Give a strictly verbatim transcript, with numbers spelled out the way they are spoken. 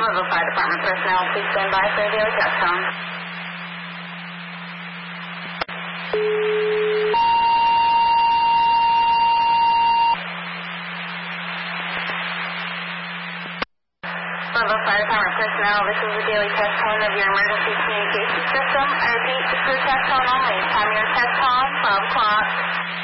Louisville Fire Department personnel, please stand by for a daily test tone. Louisville Fire Department personnel, this is a daily test tone of your emergency communication system. I repeat, this is a test tone only. Time of your test tone, twelve o'clock.